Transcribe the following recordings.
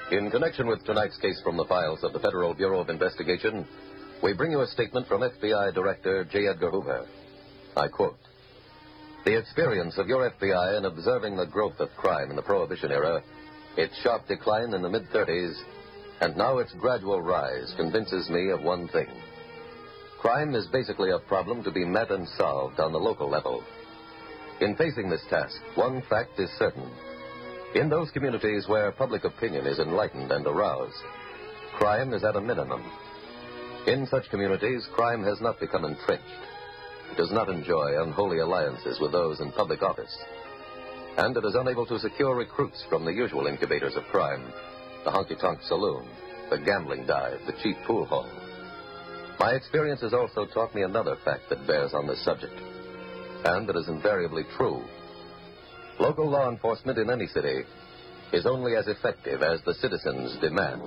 In connection with tonight's case from the files of the Federal Bureau of Investigation, we bring you a statement from FBI Director J. Edgar Hoover. I quote, "The experience of your FBI in observing the growth of crime in the Prohibition era, its sharp decline in the mid-30s, and now its gradual rise convinces me of one thing. Crime is basically a problem to be met and solved on the local level. In facing this task, one fact is certain. In those communities where public opinion is enlightened and aroused, crime is at a minimum. In such communities, crime has not become entrenched. It does not enjoy unholy alliances with those in public office. And it is unable to secure recruits from the usual incubators of crime, the honky-tonk saloon, the gambling dive, the cheap pool hall. My experience has also taught me another fact that bears on this subject, and that is invariably true. Local law enforcement in any city is only as effective as the citizens demand."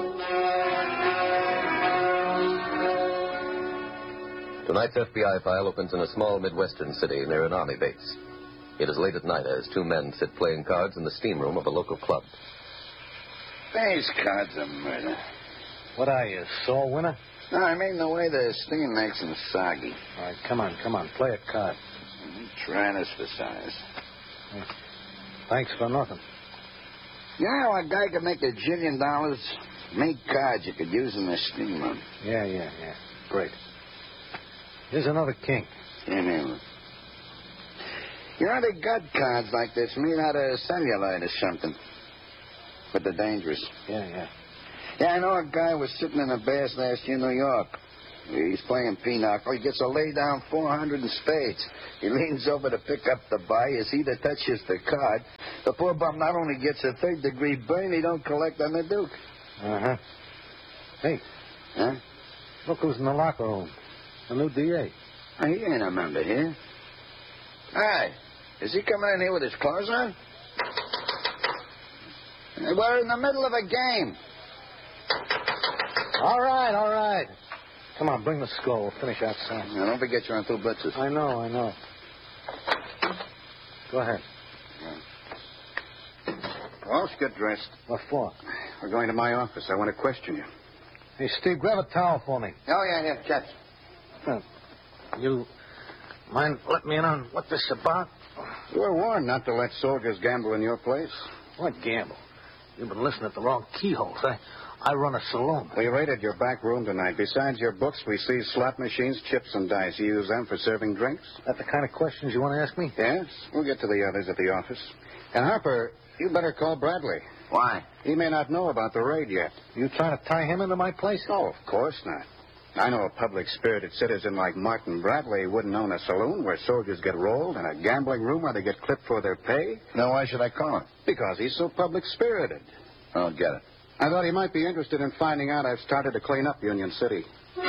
Tonight's FBI file opens in a small Midwestern city near an army base. It is late at night as two men sit playing cards in the steam room of a local club. These cards are murder. What are you, sore winner? No, I mean the way the steam makes them soggy. All right, come on. Play a card. Trying us for size. Thanks for nothing. You know how a guy could make $1 jillion? Make cards you could use in the steam room. Yeah. Great. Here's another king. Yeah. You know, they got cards like this made out of cellulite or something. But they're dangerous. Yeah. Yeah, I know a guy was sitting in a bass last year in New York. He's playing pinochle. He gets a lay down 400 in spades. He leans over to pick up the buy. As he that touches the card, the poor bum not only gets a third-degree burn, he don't collect on the Duke. Uh-huh. Hey. Huh? Look who's in the locker room. The new DA. He ain't a member here. Hey, is he coming in here with his clothes on? We're in the middle of a game. All right. Come on, bring the score. We'll finish outside. Now, don't forget you're on 2 blitzes. I know. Go ahead. Walsh, get dressed. What for? We're going to my office. I want to question you. Hey, Steve, grab a towel for me. Oh, yeah, chaps. You mind letting me in on what this is about? You were warned not to let soldiers gamble in your place. What gamble? You've been listening at the wrong keyholes. I run a saloon. We raided your back room tonight. Besides your books, we seized slot machines, chips, and dice. You use them for serving drinks? That the kind of questions you want to ask me? Yes. We'll get to the others at the office. And, Harper, you better call Bradley. Why? He may not know about the raid yet. You trying to tie him into my place? No, of course not. I know a public-spirited citizen like Martin Bradley wouldn't own a saloon where soldiers get rolled and a gambling room where they get clipped for their pay. Now, why should I call him? Because he's so public-spirited. I don't get it. I thought he might be interested in finding out I've started to clean up Union City.